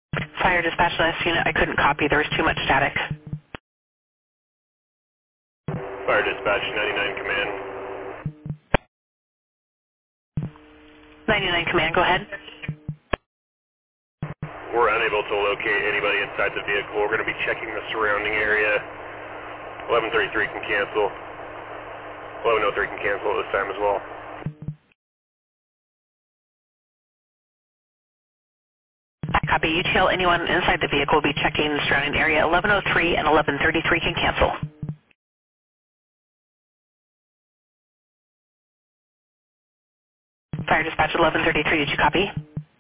Fire dispatch last unit, I couldn't copy. There was too much static. Fire dispatch 99 command. 99 command, go ahead. We're unable to locate anybody inside the vehicle. We're going to be checking the surrounding area. 1133 can cancel. 1103 can cancel at this time as well. Copy. You tell anyone inside the vehicle will be checking the surrounding area. 1103 and 1133 can cancel. Fire dispatch 1133, did you copy?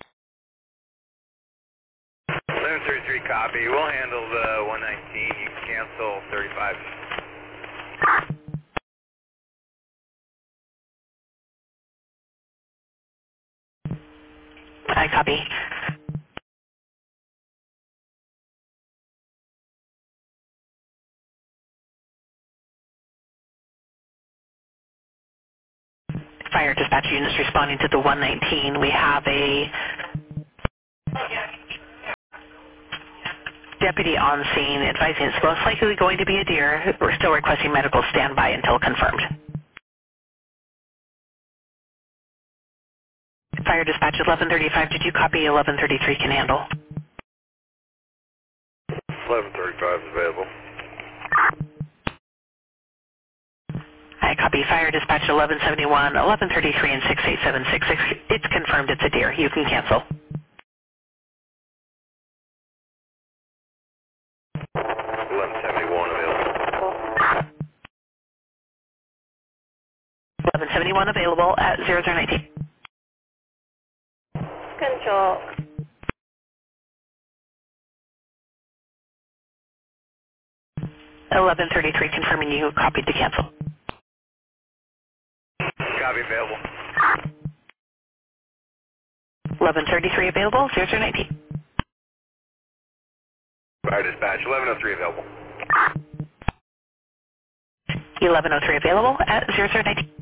1133 copy. We'll handle the 119. You can cancel 35. I copy. Fire dispatch units responding to the 119. We have a deputy on scene advising it's most likely going to be a deer. We're still requesting medical standby until confirmed. Fire dispatch 1135, did you copy? 1133 can handle. 1135 is available. I copy. Fire dispatch 1171, 1133 and 68766. It's confirmed it's a deer. You can cancel. 1171 available. 1171 available at 0019. Control. 1133 confirming you copied to cancel. Copy available. 1133 available, 0019. Fire dispatch 1103 available. 1103 available at 0019.